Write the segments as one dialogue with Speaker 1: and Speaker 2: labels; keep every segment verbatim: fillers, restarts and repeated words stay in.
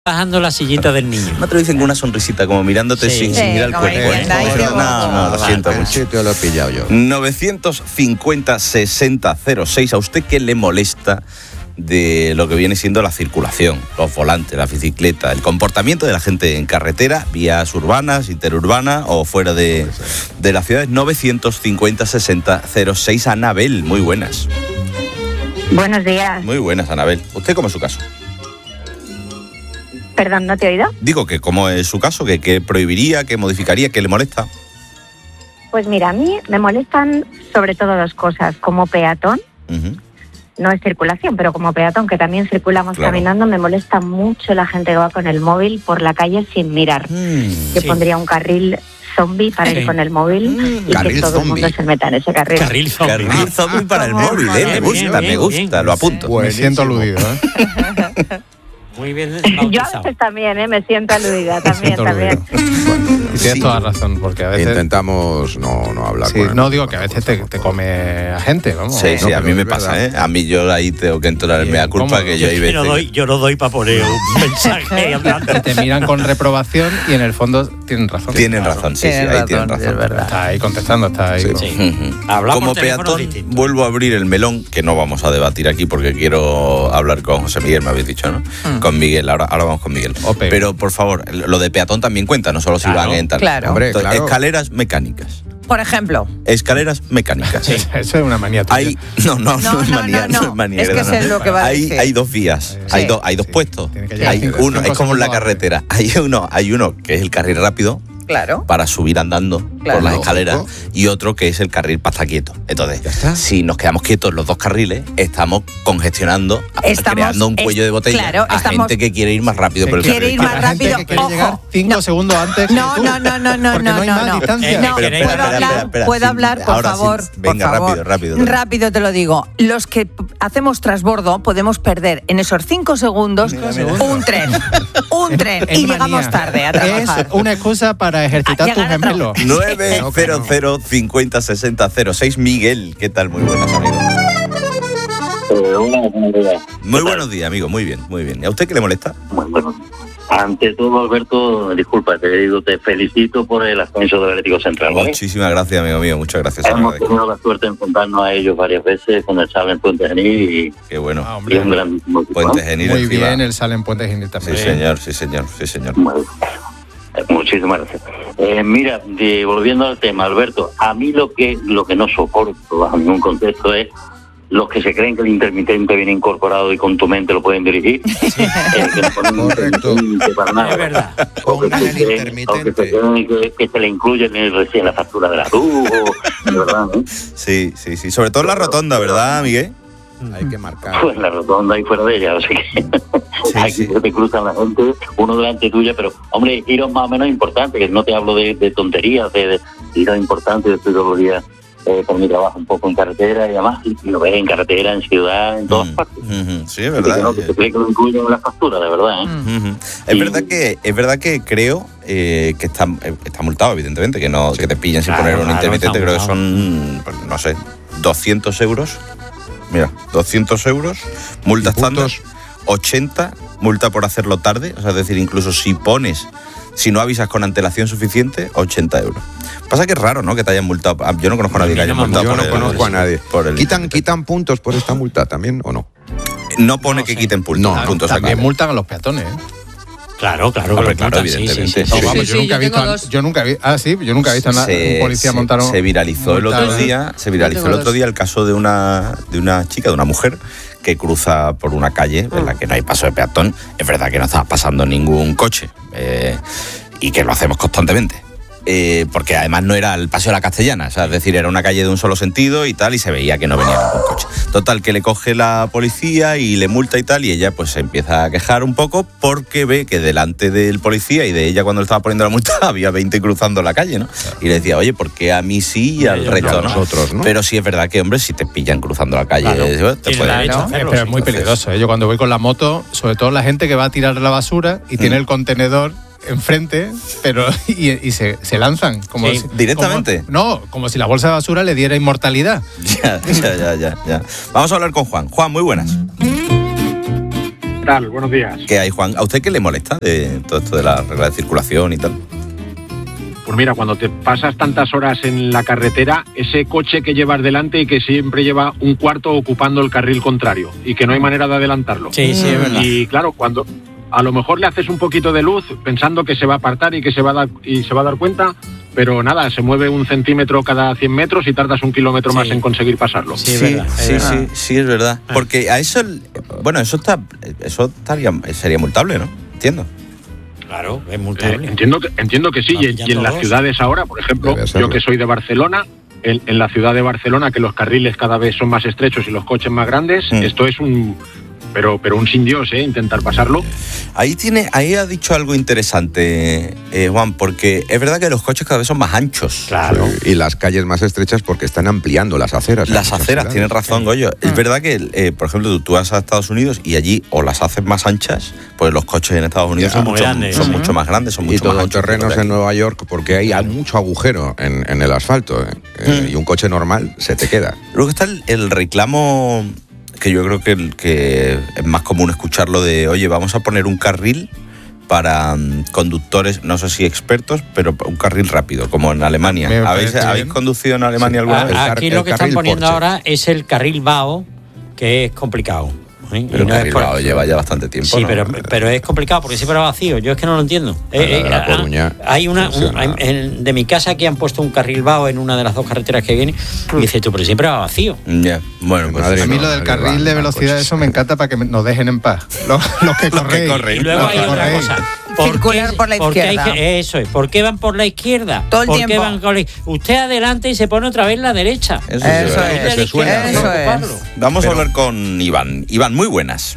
Speaker 1: Bajando la sillita del niño.
Speaker 2: No te lo dicen con una sonrisita, como mirándote
Speaker 1: Sí.
Speaker 2: sin,
Speaker 1: Sí,
Speaker 2: sin mirar el
Speaker 3: como
Speaker 2: cuerpo. ¿eh?
Speaker 3: diciendo, "Ay, qué
Speaker 2: No, no, no, lo siento mucho.
Speaker 4: Sí, te lo he pillado yo.
Speaker 2: novecientos cincuenta sesenta cero seis. ¿A usted qué le molesta de lo que viene siendo la circulación, los volantes, la bicicleta, el comportamiento de la gente en carretera, vías urbanas, interurbanas o fuera de, de las ciudades? novecientos cincuenta sesenta cero seis. Anabel, muy buenas.
Speaker 5: Buenos días.
Speaker 2: Muy buenas, Anabel. ¿Usted cómo es su caso?
Speaker 5: Perdón, ¿no te he oído?
Speaker 2: Digo que cómo es su caso, que qué prohibiría, qué modificaría, qué le molesta.
Speaker 5: Pues mira, a mí me molestan sobre todo dos cosas. Como peatón,
Speaker 2: Uh-huh.
Speaker 5: no es circulación, pero como peatón, que también circulamos
Speaker 2: Claro.
Speaker 5: caminando, me molesta mucho la gente que va con el móvil por la calle sin mirar.
Speaker 2: Mm.
Speaker 5: Yo
Speaker 1: Sí.
Speaker 5: pondría un carril zombie para ir con el móvil y
Speaker 4: Carril
Speaker 5: que todo
Speaker 4: zombie.
Speaker 5: el mundo se meta en ese carril.
Speaker 1: Carril zombie.
Speaker 2: Carril zombie para el móvil, ¿eh? Me
Speaker 1: Bien,
Speaker 2: gusta,
Speaker 1: bien,
Speaker 2: me gusta,
Speaker 1: bien.
Speaker 2: lo apunto.
Speaker 4: Buenísimo.
Speaker 6: Me siento aludido, ¿eh?
Speaker 1: Muy bien
Speaker 5: Yo a
Speaker 1: bautizado.
Speaker 5: veces también, ¿eh? Me siento aludida,
Speaker 6: Me
Speaker 5: también,
Speaker 6: siento
Speaker 5: también.
Speaker 6: aludido. Bueno, y tienes
Speaker 2: Sí.
Speaker 6: toda razón, porque a veces...
Speaker 4: Intentamos no, no hablar
Speaker 6: Sí,
Speaker 4: con él.
Speaker 6: no digo que a veces te, te come a gente, vamos.
Speaker 2: Sí, sí,
Speaker 4: No,
Speaker 2: a
Speaker 4: pero
Speaker 2: mí me
Speaker 4: es
Speaker 2: pasa,
Speaker 4: verdad.
Speaker 2: ¿eh? A mí yo ahí tengo que entrar en
Speaker 6: Bien,
Speaker 2: mea culpa,
Speaker 6: cómodo.
Speaker 2: que yo
Speaker 1: Yo,
Speaker 2: hay
Speaker 1: es que no
Speaker 2: veces...
Speaker 1: doy, yo no doy para poner un mensaje hablando.
Speaker 6: Te miran con reprobación y en el fondo tienen razón.
Speaker 2: Tienen
Speaker 6: Claro.
Speaker 2: razón, sí, sí, ahí tienen razón.
Speaker 6: Está ahí contestando, está ahí.
Speaker 2: Sí.
Speaker 6: ¿no?
Speaker 2: Ujú.
Speaker 1: Hablamos
Speaker 2: Como
Speaker 1: por teléfono
Speaker 2: peatón,
Speaker 1: distinto.
Speaker 2: vuelvo a abrir el melón, que no vamos a debatir aquí porque quiero hablar con José Miguel, me habéis dicho, ¿no? Con Miguel, ahora, ahora vamos con Miguel.
Speaker 6: Ope.
Speaker 2: Pero, por favor, lo de peatón también cuenta, no solo si
Speaker 1: Claro.
Speaker 2: van en tal.
Speaker 3: Claro.
Speaker 4: Hombre,
Speaker 2: Entonces,
Speaker 4: claro.
Speaker 2: escaleras mecánicas.
Speaker 3: Por ejemplo.
Speaker 2: Escaleras mecánicas.
Speaker 6: Eso es una manía tuya.
Speaker 2: Hay, no, no, no,
Speaker 3: No,
Speaker 2: es
Speaker 3: no,
Speaker 2: manía,
Speaker 3: no,
Speaker 2: no,
Speaker 3: no.
Speaker 2: es manía.
Speaker 3: Es que
Speaker 2: ¿verdad?
Speaker 3: sé lo que va a
Speaker 2: hay,
Speaker 3: decir.
Speaker 2: hay dos vías,
Speaker 6: Sí.
Speaker 2: hay, dos, hay dos
Speaker 6: Sí.
Speaker 2: puestos.
Speaker 6: Tiene que llegar
Speaker 2: Hay
Speaker 6: cinco-
Speaker 2: uno,
Speaker 6: cinco
Speaker 2: es como en la
Speaker 6: segundos
Speaker 2: carretera. Hay uno, hay uno que es el carril rápido
Speaker 3: Claro.
Speaker 2: para subir andando
Speaker 3: Claro.
Speaker 2: por las
Speaker 4: Lógico.
Speaker 2: escaleras y otro que es el carril para estar quieto. Entonces,
Speaker 4: Ya está.
Speaker 2: si nos quedamos quietos los dos carriles, estamos congestionando,
Speaker 3: Estamos-
Speaker 2: creando un cuello
Speaker 3: es-
Speaker 2: de botella
Speaker 3: claro,
Speaker 2: a
Speaker 3: estamos-
Speaker 2: gente que quiere ir más rápido por el
Speaker 3: Quiere
Speaker 2: carril.
Speaker 3: ir más
Speaker 6: La gente
Speaker 3: rápido,
Speaker 6: que quiere
Speaker 3: ojo.
Speaker 6: llegar cinco
Speaker 3: No.
Speaker 6: segundos antes que
Speaker 3: No,
Speaker 6: tú.
Speaker 3: no, no, no, no,
Speaker 6: Porque
Speaker 3: no,
Speaker 6: no hay
Speaker 3: no,
Speaker 6: más
Speaker 3: no.
Speaker 6: distancia.
Speaker 3: No,
Speaker 1: Espera,
Speaker 3: ¿puedo
Speaker 1: espera,
Speaker 3: hablar?
Speaker 2: espera, espera,
Speaker 3: ¿Puedo
Speaker 2: sí.
Speaker 3: hablar, por
Speaker 2: Ahora sí.
Speaker 3: favor?
Speaker 2: Venga,
Speaker 3: por favor.
Speaker 2: rápido, rápido, rápido.
Speaker 3: Rápido te lo digo. Los que p- hacemos transbordo podemos perder en esos cinco segundos un tren. Un tren.
Speaker 6: Es
Speaker 3: Y
Speaker 6: manía.
Speaker 3: llegamos tarde a
Speaker 6: Es
Speaker 3: trabajar.
Speaker 6: una excusa para ejercitar
Speaker 3: A
Speaker 6: tus
Speaker 3: llegar a trabajar.
Speaker 6: gemelos.
Speaker 2: nueve cero cero cincuenta sesenta cero seis. Miguel, ¿qué tal? Muy buenas, amigo.
Speaker 7: Eh, una buena idea.
Speaker 2: Muy buenos días, amigo. Muy bien, muy bien. ¿Y a usted qué le molesta?
Speaker 7: Muy bueno. Ante todo, Alberto, disculpa, te digo, te felicito por el ascenso del Atlético Central, ¿vale?
Speaker 2: Muchísimas gracias, amigo mío. Muchas gracias. se lo
Speaker 7: Hemos
Speaker 2: agradezco.
Speaker 7: tenido la suerte de enfrentarnos a ellos varias veces con el Sable en Puente Genil y,
Speaker 2: Qué bueno.
Speaker 6: Ah,
Speaker 7: y
Speaker 6: hombre.
Speaker 7: un grandísimo equipo,
Speaker 2: Puente
Speaker 7: ¿no?
Speaker 2: Genil
Speaker 6: Muy
Speaker 2: encima.
Speaker 6: bien, el sale en Puente Genil
Speaker 2: Sí,
Speaker 6: también.
Speaker 2: señor, sí, señor, sí, señor.
Speaker 7: Bueno, eh, muchísimas gracias. Eh, mira, de- volviendo al tema, Alberto, a mí lo que lo que no soporto bajo ningún contexto es los que se creen que el intermitente viene incorporado y con tu mente lo pueden dirigir. Eh, que no ponen
Speaker 4: Correcto.
Speaker 7: intermitente para nada.
Speaker 1: Es verdad.
Speaker 7: O que,
Speaker 4: Pongan
Speaker 7: se
Speaker 4: el
Speaker 7: creen- o que
Speaker 4: intermitente.
Speaker 7: se creen que, que se le incluye en, el, en la factura de la luz, o- de verdad, ¿no?
Speaker 2: Sí, sí, sí. Sobre todo en la rotonda, ¿verdad, Miguel?
Speaker 4: Hay que marcar.
Speaker 7: Pues en la rotonda y fuera de ella, así que aquí
Speaker 2: sí.
Speaker 7: se te cruzan la gente, uno delante tuya, pero hombre, giros más o menos importantes, que no te hablo de, de tonterías, de, de giros importantes, yo estoy todos los días eh, por mi trabajo un poco en carretera y además, y, y lo ves en carretera, en ciudad, en todas
Speaker 2: Mm,
Speaker 7: partes.
Speaker 2: ujú, sí, es
Speaker 7: Así que
Speaker 2: verdad.
Speaker 7: no, que se cree que lo incluyen en la factura, de verdad, ¿eh?
Speaker 2: Ujú. Es
Speaker 7: Y-
Speaker 2: verdad que es verdad que creo eh, que está, eh, está multado, evidentemente, que no que te pillen sin
Speaker 1: Claro,
Speaker 2: poner un
Speaker 1: claro,
Speaker 2: intermitente.
Speaker 1: está
Speaker 2: Creo que
Speaker 1: multado.
Speaker 2: son, pues, no sé, doscientos euros. Mira, doscientos euros, multa
Speaker 4: Y
Speaker 2: estándar,
Speaker 4: puntos.
Speaker 2: ochenta, multa por hacerlo tarde, o sea, es decir, incluso si pones, si no avisas con antelación suficiente, ochenta euros. Pasa que es raro, ¿no?, que te hayan multado. Ah, Yo no conozco a nadie que haya
Speaker 1: Yo
Speaker 2: multado
Speaker 4: Yo
Speaker 2: por
Speaker 4: no
Speaker 2: el-
Speaker 4: conozco a nadie.
Speaker 2: por el
Speaker 4: ¿Quitan,
Speaker 2: intermitente.
Speaker 4: ¿Quitan puntos por esta multa también o no?
Speaker 2: No pone
Speaker 1: No
Speaker 2: que
Speaker 1: sé.
Speaker 2: quiten puntos.
Speaker 4: No,
Speaker 2: puntos
Speaker 6: También
Speaker 2: aquí.
Speaker 6: multan a los peatones, ¿eh?
Speaker 1: Claro, claro, que
Speaker 2: Hombre,
Speaker 1: lo
Speaker 2: claro,
Speaker 1: multan, sí, sí,
Speaker 2: evidentemente.
Speaker 1: sí,
Speaker 6: No,
Speaker 1: sí.
Speaker 6: vamos,
Speaker 3: sí,
Speaker 6: yo nunca he
Speaker 3: yo
Speaker 6: visto.
Speaker 3: tengo
Speaker 6: a-
Speaker 3: dos.
Speaker 6: Yo nunca vi. Ah, sí, yo nunca he visto a na-
Speaker 2: se,
Speaker 6: un policía
Speaker 2: se-
Speaker 6: montar un.
Speaker 2: se viralizó el
Speaker 6: multar-
Speaker 2: otro día se viralizó
Speaker 3: Yo
Speaker 2: el
Speaker 3: tengo
Speaker 2: otro
Speaker 3: dos.
Speaker 2: día el caso de una de una chica, de una mujer que cruza por una calle en la que no hay paso de peatón. Es verdad que no estaba pasando ningún coche eh, y que lo hacemos constantemente. Eh, porque además no era el Paseo de la Castellana, o sea, es decir, era una calle de un solo sentido y tal, y se veía que no venía ningún coche. Total, que le coge la policía y le multa y tal, y ella pues se empieza a quejar un poco porque ve que delante del policía y de ella cuando le estaba poniendo la multa había veinte cruzando la calle, ¿no? Y le decía, oye, ¿por qué a mí sí y al
Speaker 1: Ellos
Speaker 2: resto
Speaker 1: no,
Speaker 2: no?
Speaker 4: nosotros, ¿no?
Speaker 2: Pero sí es verdad que, hombre, si te pillan cruzando la calle,
Speaker 1: Claro.
Speaker 2: eh, te
Speaker 1: Tiene
Speaker 2: pueden-
Speaker 1: derecho a
Speaker 3: Claro.
Speaker 6: Eh,
Speaker 1: hacerlo,
Speaker 6: pero es
Speaker 1: sí.
Speaker 6: muy peligroso. ¿eh? Yo cuando voy con la moto, sobre todo la gente que va a tirar la basura y tiene el contenedor enfrente, pero y, y se, se lanzan. Como
Speaker 1: Sí,
Speaker 6: si-
Speaker 2: directamente.
Speaker 6: como- no, como si la bolsa de basura le diera inmortalidad.
Speaker 2: Ya, ya, ya, ya, ya. Vamos a hablar con Juan. Juan, muy buenas.
Speaker 8: ¿Qué tal? Buenos días.
Speaker 2: ¿Qué hay, Juan? ¿A usted qué le molesta de todo esto de la regla de circulación y tal?
Speaker 8: Pues mira, cuando te pasas tantas horas en la carretera, ese coche que llevas delante y que siempre lleva un cuarto ocupando el carril contrario y que no hay manera de adelantarlo.
Speaker 1: Sí, sí, es verdad.
Speaker 8: Y claro, cuando a lo mejor le haces un poquito de luz pensando que se va a apartar y que se va a dar, y se va a dar cuenta, pero nada, se mueve un centímetro cada cien metros y tardas un kilómetro
Speaker 1: Sí.
Speaker 8: más en conseguir pasarlo.
Speaker 1: Sí, es
Speaker 2: Sí,
Speaker 1: verdad, es
Speaker 2: sí,
Speaker 1: verdad.
Speaker 2: sí, sí, es verdad. Porque a eso, bueno, eso está, eso estaría, sería multable, ¿no? Entiendo.
Speaker 1: Claro, es
Speaker 8: Eh,
Speaker 1: multable.
Speaker 8: entiendo, que, entiendo que sí,
Speaker 1: Ah,
Speaker 8: y, en- y en las
Speaker 1: todos.
Speaker 8: ciudades ahora, por ejemplo,
Speaker 4: Debe serlo.
Speaker 8: yo que soy de Barcelona, en, en la ciudad de Barcelona, que los carriles cada vez son más estrechos y los coches más grandes,
Speaker 2: Mm.
Speaker 8: esto es un... Pero, pero un sin Dios, ¿eh? Intentar pasarlo.
Speaker 2: Ahí tiene, ahí ha dicho algo interesante, eh, Juan, porque es verdad que los coches cada vez son más anchos.
Speaker 1: Claro.
Speaker 4: Sí, y las calles más estrechas porque están ampliando las aceras. en
Speaker 2: Las
Speaker 4: muchas
Speaker 2: aceras,
Speaker 4: ciudades.
Speaker 2: tienes razón, Goyo. Es verdad que, eh, por ejemplo, tú, tú vas a Estados Unidos y allí o las haces más anchas, pues los coches en Estados Unidos
Speaker 4: Ya,
Speaker 2: son,
Speaker 1: muy
Speaker 2: mucho,
Speaker 1: grandes,
Speaker 2: son
Speaker 1: sí.
Speaker 2: mucho más grandes, son
Speaker 4: Y
Speaker 2: mucho más
Speaker 4: todo
Speaker 2: anchos.
Speaker 4: terrenos
Speaker 2: que
Speaker 4: en
Speaker 2: los de
Speaker 4: Nueva York porque ahí hay mucho agujero en, en el asfalto. ¿eh? Eh,
Speaker 2: Mm.
Speaker 4: Y un coche normal se te queda.
Speaker 2: aquí. Luego está el, el reclamo que yo creo que, el, que es más común escucharlo de, oye, vamos a poner un carril para mm, conductores, no sé si expertos, pero un carril rápido, como en Alemania.
Speaker 6: Me
Speaker 2: ¿Habéis,
Speaker 6: parece
Speaker 2: ¿habéis
Speaker 6: bien.
Speaker 2: conducido en Alemania
Speaker 4: Sí.
Speaker 2: alguna
Speaker 1: Ah,
Speaker 2: vez?
Speaker 4: car-
Speaker 1: Aquí
Speaker 4: el
Speaker 1: lo que están
Speaker 4: carril
Speaker 1: poniendo
Speaker 4: Porsche.
Speaker 1: ahora es el carril vaho, que es complicado. ¿eh?
Speaker 2: Pero
Speaker 1: Y no
Speaker 2: el
Speaker 1: es
Speaker 2: carril
Speaker 1: por-
Speaker 2: vaho lleva ya bastante tiempo,
Speaker 1: Sí,
Speaker 2: ¿no?
Speaker 1: pero, pero es complicado porque siempre va vacío. Yo es que no lo entiendo.
Speaker 4: La-
Speaker 1: Eh, eh,
Speaker 4: la
Speaker 1: ah,
Speaker 4: Coruña
Speaker 1: hay una, un-
Speaker 4: funciona.
Speaker 1: hay- en- de mi casa aquí han puesto un carril vaho en una de las dos carreteras que viene. Y dice tú, pero siempre va vacío.
Speaker 2: Ya, bueno, pues
Speaker 4: Madre
Speaker 6: A mí
Speaker 4: no,
Speaker 6: lo del
Speaker 4: no,
Speaker 6: carril
Speaker 4: no,
Speaker 6: de
Speaker 4: no,
Speaker 6: velocidad,
Speaker 4: coches.
Speaker 6: eso me encanta para que me- nos dejen en paz. Los, los que corren.
Speaker 2: corren.
Speaker 1: Y luego
Speaker 6: Los
Speaker 1: hay
Speaker 6: que
Speaker 1: otra
Speaker 6: corren.
Speaker 1: cosa. ¿Por
Speaker 3: Circular
Speaker 1: qué-
Speaker 3: por la
Speaker 1: por qué hay
Speaker 3: izquierda.
Speaker 1: que- eso es. ¿Por qué van por la izquierda?
Speaker 3: Todo el
Speaker 1: ¿Por qué
Speaker 3: tiempo.
Speaker 1: van con la- Usted adelante y se pone otra vez la derecha.
Speaker 2: Eso, sí,
Speaker 3: Eso
Speaker 2: verdad.
Speaker 3: es,
Speaker 1: Usted a la izquierda,
Speaker 3: eso
Speaker 1: no
Speaker 3: es.
Speaker 1: ocuparlo.
Speaker 2: Vamos
Speaker 4: Pero-
Speaker 2: a hablar con Iván. Iván, muy buenas.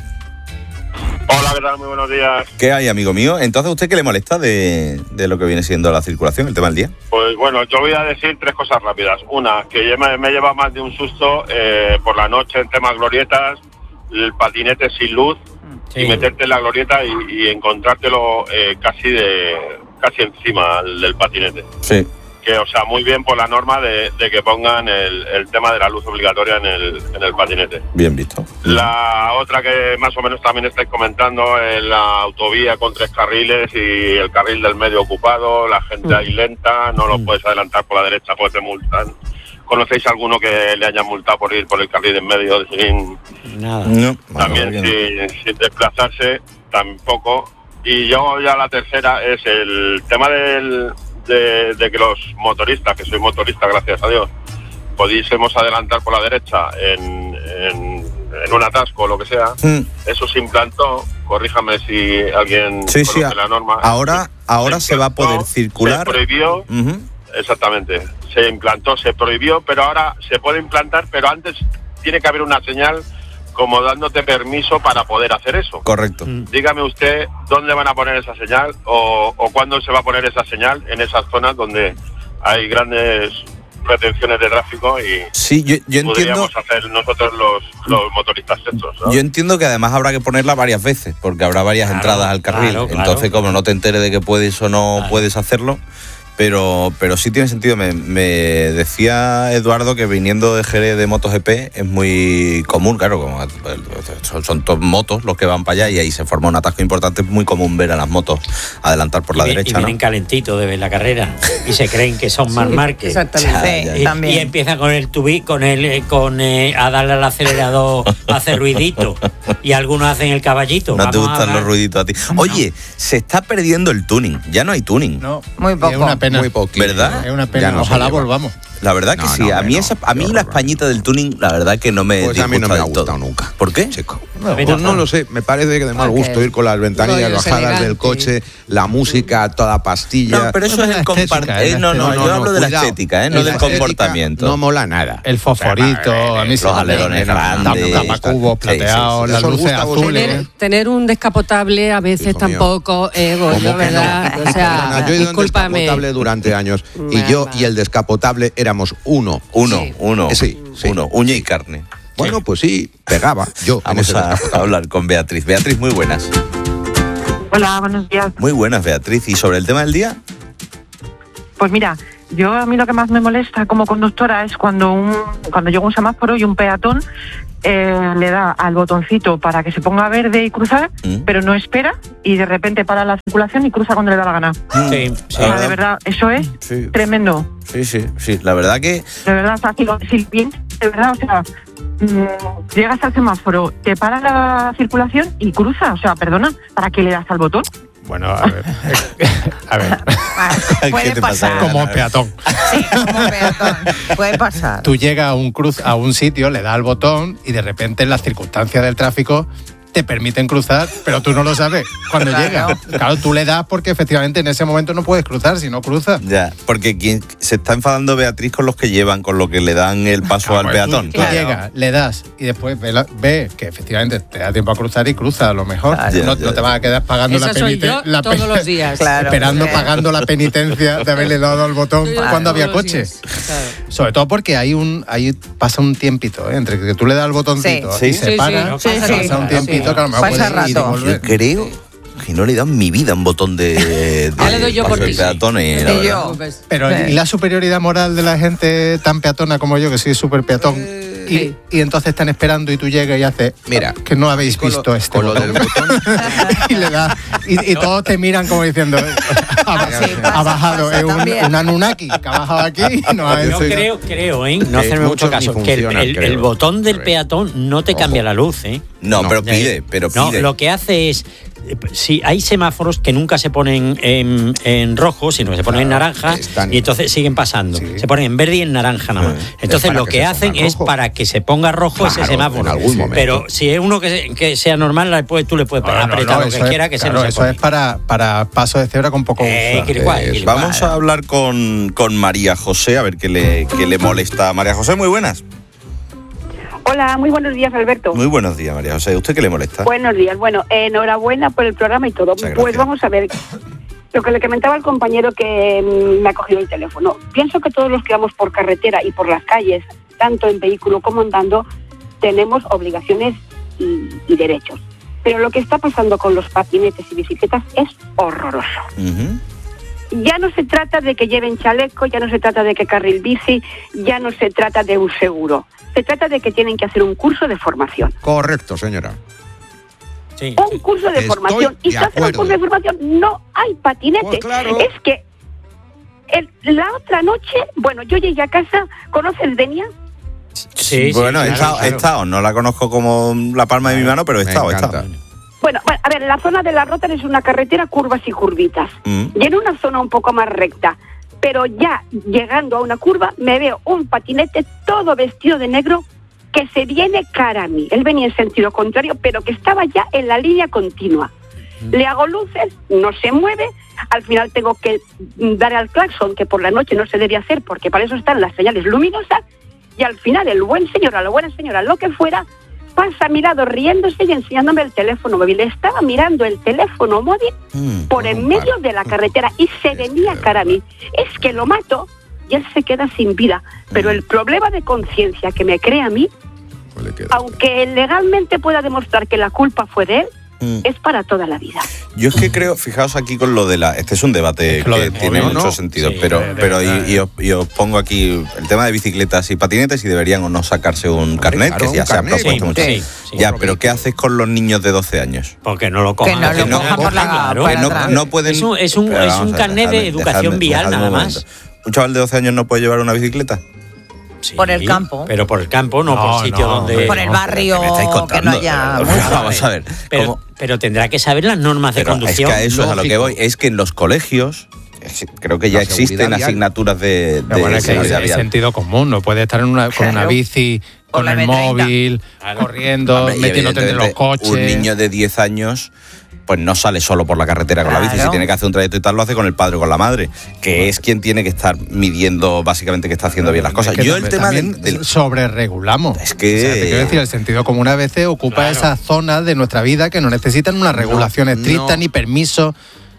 Speaker 9: Hola, ¿qué tal? Muy buenos días.
Speaker 2: ¿Qué hay, amigo mío? Entonces, ¿a usted qué le molesta de, de lo que viene siendo la circulación, el tema del día?
Speaker 9: Pues bueno, yo voy a decir tres cosas rápidas. Una, que ya me, me lleva más de un susto eh, por la noche en temas glorietas, el patinete sin luz
Speaker 1: Sí.
Speaker 9: y meterte en la glorieta y, y encontrártelo eh, casi de casi encima del, del patinete.
Speaker 2: Sí.
Speaker 9: Que, o sea, muy bien por la norma de, de que pongan el, el tema de la luz obligatoria en el, en el patinete.
Speaker 2: Bien visto.
Speaker 9: La otra que más o menos también estáis comentando es la autovía con tres carriles y el carril del medio ocupado, la gente ahí lenta, no lo puedes adelantar por la derecha, pues te multan. ¿Conocéis alguno que le hayan multado por ir por el carril en medio sin
Speaker 1: Nada.
Speaker 2: No,
Speaker 9: también
Speaker 2: bueno, bien.
Speaker 9: sin, sin desplazarse tampoco? Y yo ya la tercera es el tema del, de, de que los motoristas, que soy motorista gracias a Dios, pudiésemos adelantar por la derecha en, en, en un atasco o lo que sea.
Speaker 2: Mm.
Speaker 9: Eso se implantó, corríjame si alguien
Speaker 2: Sí, sí,
Speaker 9: conoce la norma.
Speaker 2: ahora, ahora se va a poder
Speaker 9: implantó,
Speaker 2: circular.
Speaker 9: Se prohibió,
Speaker 2: Ujú.
Speaker 9: exactamente, se implantó, se prohibió, pero ahora se puede implantar, pero antes tiene que haber una señal como dándote permiso para poder hacer eso.
Speaker 2: Correcto.
Speaker 9: Dígame usted dónde van a poner esa señal o, o cuándo se va a poner esa señal en esas zonas donde hay grandes retenciones de tráfico y
Speaker 2: Sí, yo, yo entiendo.
Speaker 9: podríamos hacer nosotros los, los motoristas estos, ¿no?
Speaker 2: Yo entiendo que además habrá que ponerla varias veces, porque habrá varias
Speaker 1: Claro,
Speaker 2: entradas al carril.
Speaker 1: claro, claro.
Speaker 2: Entonces, como no te enteres de que puedes o no
Speaker 1: Claro.
Speaker 2: puedes hacerlo, pero, pero sí tiene sentido. Me, me decía Eduardo que viniendo de Jerez de MotoGP es muy común, claro, como son, son todos motos los que van para allá y ahí se forma un atasco importante. Es muy común ver a las motos adelantar por la
Speaker 1: y, vi-
Speaker 2: derecha,
Speaker 1: y
Speaker 2: ¿no?
Speaker 1: vienen calentitos de ver la carrera y se creen que son más Márquez.
Speaker 3: Exactamente,
Speaker 2: Ya,
Speaker 3: sí,
Speaker 1: Y,
Speaker 3: también.
Speaker 1: y empiezan con el tubi, con el, eh, con eh, a darle al acelerador, a hacer ruidito. Y algunos hacen el caballito.
Speaker 2: No te
Speaker 1: Vamos a
Speaker 2: gustan
Speaker 1: dar-
Speaker 2: los ruiditos a ti. Oye, se está perdiendo el tuning. Ya no hay tuning.
Speaker 6: No,
Speaker 3: Muy poco.
Speaker 6: Es una pena.
Speaker 4: Muy poquito.
Speaker 2: ¿Verdad?
Speaker 6: Es una
Speaker 4: Ya
Speaker 6: pena.
Speaker 4: no se
Speaker 6: Ojalá
Speaker 4: lleva.
Speaker 6: volvamos.
Speaker 2: La verdad que
Speaker 4: No,
Speaker 2: sí.
Speaker 4: no,
Speaker 2: a mí
Speaker 4: no.
Speaker 2: esa, a mí
Speaker 4: Qué
Speaker 2: la
Speaker 4: horror.
Speaker 2: españita del tuning, la verdad que no me
Speaker 4: Pues a mí no
Speaker 2: disgusta
Speaker 4: me ha
Speaker 2: del todo.
Speaker 4: gustado nunca.
Speaker 2: ¿Por qué?
Speaker 4: Chico.
Speaker 1: No,
Speaker 4: Pues no lo sé, me parece que de mal
Speaker 3: Porque
Speaker 4: gusto ir con las ventanillas
Speaker 10: rollo es
Speaker 4: bajadas del
Speaker 10: elegante.
Speaker 4: coche, la música toda pastilla.
Speaker 2: No, pero eso
Speaker 6: No,
Speaker 2: es
Speaker 6: la
Speaker 2: el
Speaker 6: estética,
Speaker 2: compartir.
Speaker 6: es la
Speaker 2: no, no,
Speaker 6: estética.
Speaker 2: yo hablo de la
Speaker 4: cuidado.
Speaker 2: estética, ¿eh? no
Speaker 4: Y la
Speaker 2: del
Speaker 4: estética
Speaker 2: comportamiento.
Speaker 4: No mola nada.
Speaker 6: El fosforito, a mí se
Speaker 2: Los
Speaker 6: me-
Speaker 2: alerones
Speaker 6: tap-
Speaker 2: grandes.
Speaker 6: Tapacubos
Speaker 2: Sí, sí, sí.
Speaker 6: plateados, las
Speaker 4: Eso os
Speaker 6: luces
Speaker 4: gusta a vosotros.
Speaker 6: azules.
Speaker 10: Tener, tener un descapotable a veces
Speaker 4: Hijo mío.
Speaker 10: tampoco es
Speaker 4: ¿Cómo
Speaker 10: bollo,
Speaker 4: que
Speaker 10: ¿verdad?
Speaker 4: no?
Speaker 10: O sea,
Speaker 4: Perdona, yo he ido en
Speaker 10: discúlpame.
Speaker 4: descapotable durante años y
Speaker 10: Nada.
Speaker 4: yo y el descapotable éramos uno.
Speaker 2: Uno,
Speaker 10: Sí.
Speaker 2: uno,
Speaker 4: Sí, sí.
Speaker 2: uno, uña y carne.
Speaker 4: Bueno, pues sí, pegaba yo en
Speaker 2: Vamos
Speaker 4: ese
Speaker 2: a,
Speaker 4: descapotable.
Speaker 2: a hablar con Beatriz. Beatriz, muy buenas.
Speaker 5: Hola, buenos días.
Speaker 2: Muy buenas, Beatriz. ¿Y sobre el tema del día?
Speaker 5: Pues mira,
Speaker 11: yo a mí lo que más me molesta como conductora es cuando un cuando llega un semáforo y un peatón eh, le da al botoncito para que se ponga verde y cruzar, ¿Mm? pero no espera y de repente para la circulación y cruza cuando le da la gana.
Speaker 1: Sí, sí.
Speaker 11: O sea, de verdad, eso es sí. tremendo.
Speaker 2: Sí, sí, sí, la verdad que...
Speaker 11: De verdad, o sea, si, si bien, de verdad, o sea, mmm, llegas al semáforo, te para la circulación y cruza, o sea, perdona, ¿para qué le das al botón?
Speaker 6: Bueno, a ver. A ver.
Speaker 3: Puede pasar.
Speaker 6: Como peatón.
Speaker 3: Sí, como peatón. Puede pasar.
Speaker 6: Tú llegas a un cruz, a un sitio, le das al botón y de repente en las circunstancias del tráfico te permiten cruzar, pero tú no lo sabes cuando claro. llega. Claro, tú le das porque efectivamente en ese momento no puedes cruzar, si no cruzas.
Speaker 2: Ya, porque quien se está enfadando Beatriz con los que llevan, con lo que le dan el paso claro, al peatón.
Speaker 6: Tú, tú claro. llegas, le das y después ve, la, ve que efectivamente te da tiempo a cruzar y cruza a lo mejor. Claro. No, no te vas a quedar pagando
Speaker 10: Esa
Speaker 6: la penitencia.
Speaker 10: La todos pe- los días.
Speaker 6: Claro. Esperando, pagando la penitencia de haberle dado al botón claro, cuando había coche. Claro. Sobre todo porque hay un, ahí pasa un tiempito, ¿eh? Entre que tú le das el botoncito sí. y sí, se sí, para,
Speaker 3: sí,
Speaker 6: pasa
Speaker 3: sí,
Speaker 6: un tiempito sí. que a lo mejor
Speaker 3: pasa
Speaker 6: puede ir y volver.
Speaker 2: Yo creo que no le dan en mi vida un botón de, de
Speaker 10: ya le doy yo por ti.
Speaker 2: peatones.
Speaker 3: Sí. Yo.
Speaker 6: Pero ¿y la superioridad moral de la gente tan peatona como yo, que soy súper peatón? Y, sí. y entonces están esperando y tú llegas y haces, mira, que no habéis visto lo, este botón. Del botón. y le das y, y todos te miran como diciendo, ha, sí, pasa, ha bajado, es un, un Anunnaki que ha bajado aquí. No,
Speaker 1: yo creo, creo, ¿eh? No hacerme mucho caso, que el, el, el botón del peatón no te Ojo. cambia la luz, ¿eh?
Speaker 2: No, no pero pide, pero pide.
Speaker 1: No, lo que hace es... Sí, hay semáforos que nunca se ponen en, en rojo, sino que se ponen claro, en naranja están, y entonces siguen pasando. Sí. Se ponen en verde y en naranja nada más. Entonces lo que, que hacen es para que se ponga rojo claro, ese semáforo. En algún momento. Pero si es uno que, que sea normal, pues, tú le puedes no, apretar no, no, lo que es, quiera que claro, se no se
Speaker 6: Eso
Speaker 1: pone.
Speaker 6: es para, para paso de cebra con poco
Speaker 1: eh,
Speaker 6: uso.
Speaker 1: Igual,
Speaker 2: eh, igual. Vamos a hablar con, con María José, a ver qué le, qué le molesta. María José, muy buenas.
Speaker 12: Hola, muy buenos días, Alberto.
Speaker 2: Muy buenos días, María José. ¿Usted qué le molesta?
Speaker 12: Buenos días. Bueno, eh, enhorabuena por el programa y todo. Pues vamos a ver, lo que le comentaba al compañero que mm, me ha cogido el teléfono. Pienso que todos los que vamos por carretera y por las calles, tanto en vehículo como andando, tenemos obligaciones y, y derechos. Pero lo que está pasando con los patinetes y bicicletas es horroroso. Uh-huh. Ya no se trata de que lleven chaleco, ya no se trata de que carril bici, ya no se trata de un seguro. Se trata de que tienen que hacer un curso de formación.
Speaker 4: Correcto, señora.
Speaker 12: Sí, un curso de
Speaker 4: Estoy
Speaker 12: formación. Y si hacen un curso de formación, no hay patinete.
Speaker 4: Pues claro.
Speaker 12: Es que el, la otra noche, bueno, yo llegué a casa, ¿conoces Denia?
Speaker 2: Sí, bueno, sí, he, claro, estado, claro. he estado, no la conozco como la palma de mi mano, pero he estado, he estado.
Speaker 12: Bueno, bueno, a ver, la zona de la Rota es una carretera curvas y curvitas. Mm. Y en una zona un poco más recta. Pero ya llegando a una curva me veo un patinete todo vestido de negro que se viene cara a mí. Él venía en sentido contrario, pero que estaba ya en la línea continua. Le hago luces, no se mueve, al final tengo que dar al claxon, que por la noche no se debe hacer porque para eso están las señales luminosas, y al final el buen señor, a la buena señora, lo que fuera, pasa a mi lado riéndose y enseñándome el teléfono móvil. Estaba mirando el teléfono móvil mm, por en medio de la carretera y se venía cara a mí. Es que lo mato y él se queda sin vida. Pero el problema de conciencia que me crea a mí, aunque legalmente pueda demostrar que la culpa fue de él, mm. es para toda la vida.
Speaker 2: Yo es que creo, fijaos aquí con lo de la... Este es un debate es que, que tiene mucho no. sentido, sí, pero, de, de, pero de, y, y, os, y os pongo aquí el tema de bicicletas y patinetes, si deberían o no sacarse un carnet, claro, que ya se ha propuesto sí, mucho. Sí, sí, ya, pero ¿qué haces con los niños de doce años?
Speaker 1: Porque no lo cojan.
Speaker 3: Que no lo
Speaker 1: no,
Speaker 3: cojan por la
Speaker 1: claro,
Speaker 2: que no, no pueden...
Speaker 1: Es un, es un, es un carnet de educación dejadme, vial, dejadme nada más.
Speaker 2: ¿Un chaval de doce años no puede llevar una bicicleta?
Speaker 3: Sí, por el campo.
Speaker 1: Pero por el campo, no, no por sitio no, donde...
Speaker 3: Por el barrio, que no haya...
Speaker 2: Vamos a ver.
Speaker 1: Pero, pero tendrá que saber las normas
Speaker 2: pero
Speaker 1: de conducción.
Speaker 2: Es que a eso lógico. Es a lo que voy. Es que en los colegios, creo que ya la existen vial. asignaturas de... de
Speaker 6: bueno, es que es el sentido común. No puede estar en una, con una bici, con el móvil, claro. corriendo, Hombre, metiéndote entre los coches.
Speaker 2: Un niño de diez años... pues no sale solo por la carretera con claro. la bici. Si tiene que hacer un trayecto y tal, lo hace con el padre o con la madre, que es quien tiene que estar midiendo básicamente que está haciendo bien las cosas.
Speaker 6: Es que
Speaker 2: Yo el tema
Speaker 6: del,
Speaker 2: del...
Speaker 6: sobreregulamos.
Speaker 2: Es que...
Speaker 6: O sea, te quiero decir, el sentido común a veces ocupa claro. esas zonas de nuestra vida que no necesitan una regulación no, estricta, no. ni permiso,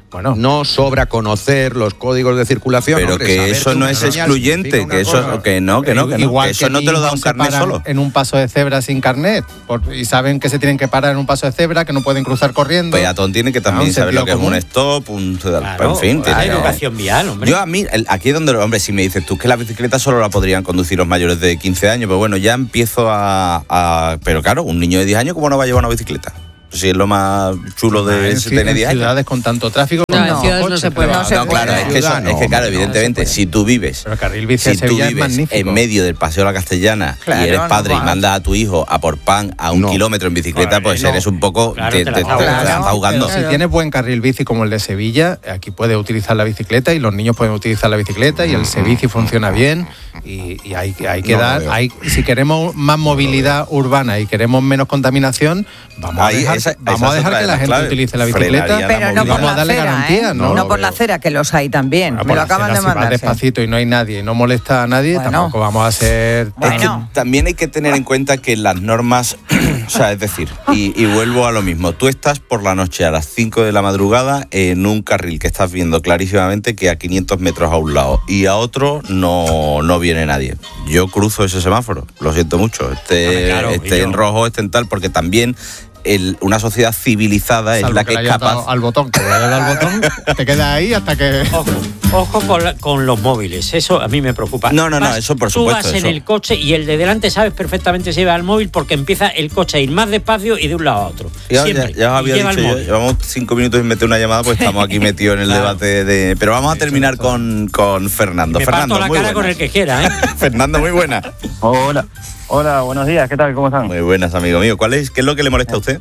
Speaker 4: Bueno, no sobra conocer los códigos de circulación.
Speaker 2: Pero
Speaker 4: hombre,
Speaker 2: que eso no es excluyente, que eso cosa. que no, que no, que no,
Speaker 6: Igual
Speaker 2: que eso
Speaker 6: que
Speaker 2: no te lo da un carnet solo.
Speaker 6: En un paso de cebra sin carnet por, y saben que se tienen que parar en un paso de cebra, que no pueden cruzar corriendo.
Speaker 2: Peatón tiene que también
Speaker 6: Ah,
Speaker 2: saber lo que
Speaker 6: común.
Speaker 2: es un stop, un
Speaker 1: Claro,
Speaker 2: en fin,
Speaker 1: claro,
Speaker 2: tiene
Speaker 1: educación vial, hombre.
Speaker 2: Yo a mí el- aquí es donde, hombre, si me dices tú que la bicicleta solo la podrían conducir los mayores de quince años, pues bueno, ya empiezo a, a pero claro, un niño de diez años ¿cómo no va a llevar una bicicleta? Si es lo más chulo de
Speaker 6: en,
Speaker 2: tener
Speaker 6: en
Speaker 2: diez años.
Speaker 6: ciudades con tanto tráfico.
Speaker 10: No,
Speaker 6: con
Speaker 10: en
Speaker 6: los
Speaker 10: ciudades no
Speaker 6: coches,
Speaker 10: se puede.
Speaker 6: pero-
Speaker 3: No se
Speaker 2: No, claro, es que, eso,
Speaker 4: No,
Speaker 2: es que claro,
Speaker 4: no,
Speaker 2: evidentemente,
Speaker 6: no se
Speaker 2: si tú vives,
Speaker 6: Pero carril bici de
Speaker 2: si tú
Speaker 6: Sevilla es
Speaker 2: vives
Speaker 6: magnífico.
Speaker 2: en medio del Paseo de la Castellana
Speaker 3: Claro,
Speaker 2: y eres
Speaker 3: no
Speaker 2: padre y
Speaker 3: va.
Speaker 2: mandas a tu hijo a por pan a un
Speaker 4: No.
Speaker 2: kilómetro en bicicleta,
Speaker 1: Claro,
Speaker 2: pues
Speaker 1: no.
Speaker 2: eres un poco,
Speaker 1: Claro,
Speaker 2: te,
Speaker 1: te la
Speaker 2: te-
Speaker 1: está
Speaker 2: te la
Speaker 3: ahogando.
Speaker 2: estás ahogando.
Speaker 6: Pero si tienes buen carril bici como el de Sevilla, aquí puedes utilizar la bicicleta y los niños pueden utilizar la bicicleta y el Sebici funciona bien y, y hay, hay que
Speaker 4: No lo
Speaker 6: dar,
Speaker 4: veo.
Speaker 6: hay, si queremos más movilidad urbana y queremos menos contaminación, vamos
Speaker 2: Ahí,
Speaker 6: a dejar,
Speaker 2: esa-
Speaker 6: vamos
Speaker 2: esa
Speaker 6: a
Speaker 2: es
Speaker 6: dejar
Speaker 2: otra
Speaker 6: que
Speaker 2: de
Speaker 6: la
Speaker 2: las
Speaker 6: gente
Speaker 2: claves.
Speaker 6: utilice la
Speaker 2: Frenaría
Speaker 6: bicicleta,
Speaker 2: la
Speaker 3: Pero no por
Speaker 6: vamos
Speaker 3: la
Speaker 6: a darle
Speaker 3: acera,
Speaker 6: garantía,
Speaker 3: ¿eh?
Speaker 6: ¿no?
Speaker 3: No, por la
Speaker 6: Pero-
Speaker 3: acera, que los hay también.
Speaker 6: Bueno,
Speaker 3: Me
Speaker 6: por
Speaker 3: lo
Speaker 6: la
Speaker 3: acaban
Speaker 6: acera,
Speaker 3: de
Speaker 6: si vas
Speaker 3: mandar. sí.
Speaker 6: despacito y no hay nadie y no molesta a nadie,
Speaker 3: Bueno.
Speaker 6: tampoco vamos a ser tan-
Speaker 2: Es que
Speaker 3: Bueno.
Speaker 2: también hay que tener en cuenta que las normas, o sea, es decir, y, y vuelvo a lo mismo, tú estás por la noche a las cinco de la madrugada en un carril que estás viendo clarísimamente que a quinientos metros a un lado y a otro no, no viene nadie. Yo cruzo ese semáforo, lo siento mucho, esté,
Speaker 1: Hombre, claro,
Speaker 2: esté
Speaker 1: y yo.
Speaker 2: en rojo, esté en tal, porque también el- una sociedad civilizada es
Speaker 6: Salvo
Speaker 2: la
Speaker 6: que
Speaker 2: que
Speaker 6: le
Speaker 2: es
Speaker 6: hayas dado
Speaker 2: capaz...
Speaker 6: al botón, que le hayas dado al botón, te quedas ahí hasta que...
Speaker 1: Ojo, ojo con, la- con los móviles, eso a mí me preocupa.
Speaker 2: No, no, no,
Speaker 1: Vas-
Speaker 2: eso por
Speaker 1: Tú
Speaker 2: supuesto,
Speaker 1: vas en
Speaker 2: eso.
Speaker 1: el coche y el de delante sabes perfectamente si va al móvil porque empieza el coche a ir más despacio y de un lado a otro.
Speaker 2: Ya,
Speaker 1: Siempre.
Speaker 2: ya, ya os
Speaker 1: Y
Speaker 2: había
Speaker 1: lleva
Speaker 2: dicho
Speaker 1: el
Speaker 2: yo,
Speaker 1: móvil.
Speaker 2: llevamos cinco minutos y meter una llamada, pues estamos aquí metidos en el
Speaker 1: Claro.
Speaker 2: debate de... Pero vamos a terminar con, con Fernando.
Speaker 1: Me
Speaker 2: Fernando,
Speaker 1: parto la
Speaker 2: muy
Speaker 1: cara con
Speaker 2: buenas.
Speaker 1: el que quiera, ¿eh?
Speaker 2: Fernando, muy buena.
Speaker 13: Hola, hola, buenos días, ¿qué tal? ¿Cómo están?
Speaker 2: Muy buenas, amigo mío. ¿Cuál es, ¿Qué es lo que le molesta a usted?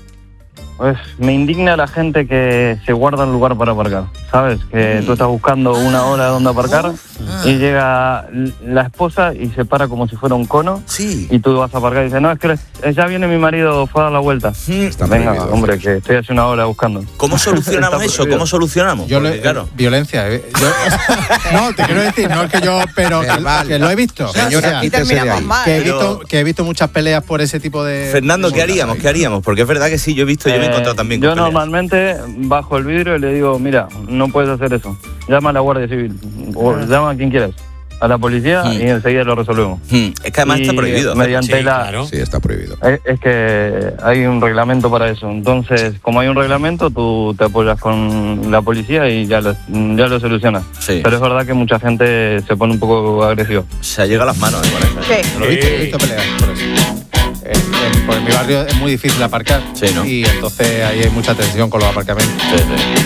Speaker 13: Pues me indigna la gente que se guarda el lugar para aparcar, ¿sabes? Que tú estás buscando una hora donde aparcar y llega la esposa y se para como si fuera un cono
Speaker 2: Sí.
Speaker 13: y tú vas a aparcar y dices, no, es que ya viene mi marido, fue a dar la vuelta.
Speaker 4: Está
Speaker 13: Venga,
Speaker 4: prohibido.
Speaker 13: hombre, que estoy hace una hora buscando.
Speaker 2: ¿Cómo solucionamos
Speaker 13: Está
Speaker 2: eso?
Speaker 13: prohibido.
Speaker 2: ¿Cómo solucionamos?
Speaker 6: Yo
Speaker 2: Porque,
Speaker 6: le,
Speaker 2: claro.
Speaker 6: violencia. eh. Yo- no, te quiero decir, no es que yo, pero que,
Speaker 4: Verbal.
Speaker 6: que lo he visto.
Speaker 4: Señora,
Speaker 6: O sea,
Speaker 3: Aquí
Speaker 4: quítese de
Speaker 3: terminamos
Speaker 4: ahí.
Speaker 3: mal.
Speaker 6: que he
Speaker 2: Pero-
Speaker 6: visto, que he visto muchas peleas por ese tipo de.
Speaker 2: Fernando, ¿qué
Speaker 6: de-
Speaker 2: haríamos? ¿Qué haríamos? Porque es verdad que sí, yo he visto, yo me he
Speaker 13: Eh,
Speaker 2: encontrado también
Speaker 13: yo
Speaker 2: con peleas.
Speaker 13: normalmente bajo el vidrio y le digo, mira, no puedes hacer eso. Llama a la Guardia Civil o llama a quien quieras, a la policía
Speaker 2: Mm.
Speaker 13: y enseguida lo resolvemos.
Speaker 2: Hmm, Es que además
Speaker 13: Y
Speaker 2: está prohibido.
Speaker 13: mediante
Speaker 1: Sí,
Speaker 13: la
Speaker 1: claro.
Speaker 4: Sí, está prohibido.
Speaker 13: es, es que hay un reglamento para eso. Entonces, como hay un reglamento, tú te apoyas con la policía y ya lo, ya lo solucionas.
Speaker 2: Sí.
Speaker 13: Pero es verdad que mucha gente se pone un poco agresiva.
Speaker 2: Se llega a las manos eh, con eso.
Speaker 3: Sí.
Speaker 6: Lo he visto, he visto peleas por eso. En, en- por mi barrio es muy difícil aparcar
Speaker 2: Sí, ¿no?
Speaker 6: y entonces ahí hay mucha tensión con los aparcamientos.
Speaker 2: Sí, sí.